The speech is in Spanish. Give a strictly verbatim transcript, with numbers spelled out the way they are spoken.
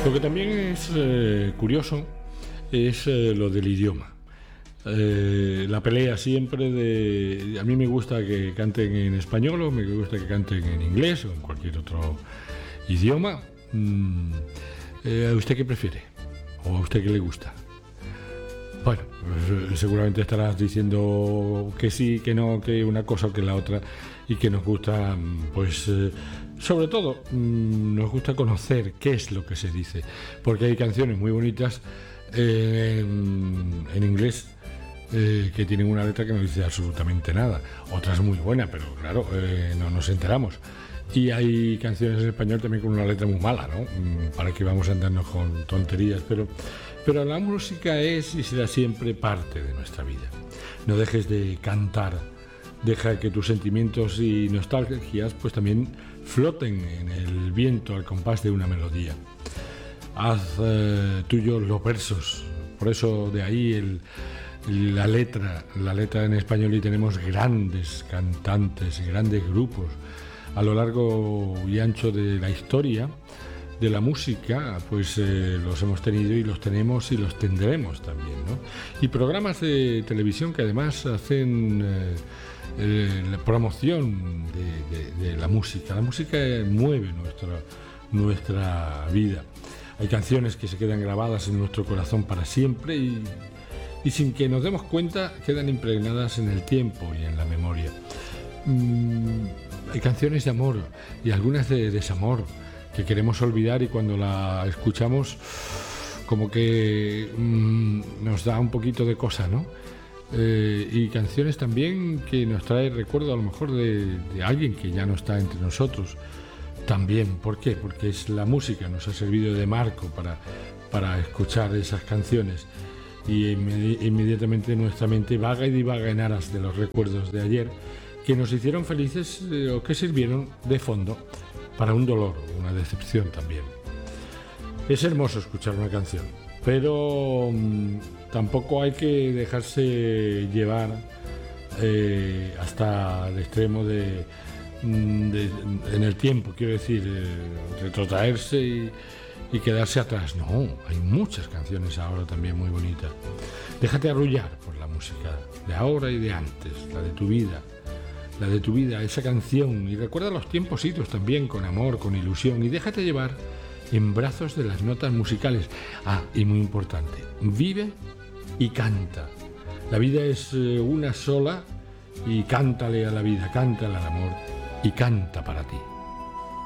Lo que también es eh, curioso es eh, lo del idioma. Eh, la pelea siempre de... A mí me gusta que canten en español o me gusta que canten en inglés o en cualquier otro idioma. Mm, eh, ¿A usted qué prefiere? ¿O a usted qué le gusta? Bueno, pues, seguramente estarás diciendo que sí, que no, que una cosa o que la otra, y que nos gusta, pues, eh, sobre todo, mmm, nos gusta conocer qué es lo que se dice, porque hay canciones muy bonitas eh, en, en inglés eh, que tienen una letra que no dice absolutamente nada, otras muy buenas, pero claro, eh, no nos enteramos. Y hay canciones en español también con una letra muy mala, ¿no? Para que vamos a andarnos con tonterías, pero... Pero la música es y será siempre parte de nuestra vida. No dejes de cantar, deja que tus sentimientos y nostalgias pues también floten en el viento al compás de una melodía. Haz eh, tuyos los versos, por eso de ahí el, la letra, la letra en español, y tenemos grandes cantantes, grandes grupos a lo largo y ancho de la historia de la música, pues eh, los hemos tenido y los tenemos y los tendremos también, ¿no? Y programas de televisión que además hacen eh, eh, la promoción de, de, de la música. La música mueve nuestra, nuestra vida. Hay canciones que se quedan grabadas en nuestro corazón para siempre y, y sin que nos demos cuenta quedan impregnadas en el tiempo y en la memoria. Mm, hay canciones de amor y algunas de desamor que queremos olvidar, y cuando la escuchamos como que mmm, nos da un poquito de cosa, ¿no? Eh, y canciones también que nos trae recuerdo a lo mejor de, de alguien que ya no está entre nosotros también. ¿Por qué? Porque es la música, nos ha servido de marco para, para escuchar esas canciones, y inmedi- inmediatamente nuestra mente vaga y divaga en aras de los recuerdos de ayer que nos hicieron felices eh, o que sirvieron de fondo para un dolor, una decepción también. Es hermoso escuchar una canción, pero mmm, tampoco hay que dejarse llevar eh, hasta el extremo de, mmm, de en el tiempo, quiero decir, eh, retrotraerse y, y quedarse atrás. No, hay muchas canciones ahora también muy bonitas. Déjate arrullar por la música de ahora y de antes, la de tu vida. La de tu vida, esa canción, y recuerda los tiempos idos también, con amor, con ilusión, y déjate llevar en brazos de las notas musicales. Ah, y muy importante, vive y canta. La vida es eh, una sola, y cántale a la vida, cántale al amor y canta para ti.